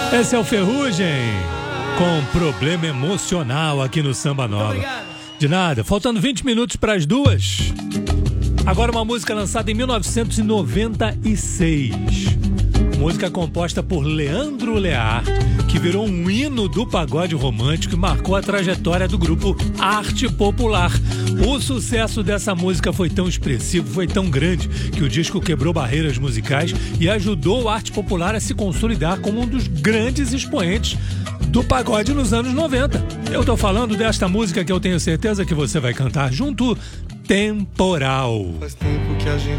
Esse é o Ferrugem, com problema emocional aqui no Samba Nova. De nada, faltando 20 minutos para as 2. Agora uma música lançada em 1996. Música composta por Leandro Lear, que virou um hino do pagode romântico e marcou a trajetória do grupo Arte Popular. O sucesso dessa música foi tão expressivo, foi tão grande, que o disco quebrou barreiras musicais e ajudou a Arte Popular a se consolidar como um dos grandes expoentes do pagode nos anos 90. Eu tô falando desta música que eu tenho certeza que você vai cantar junto, Temporal. Faz tempo que a gente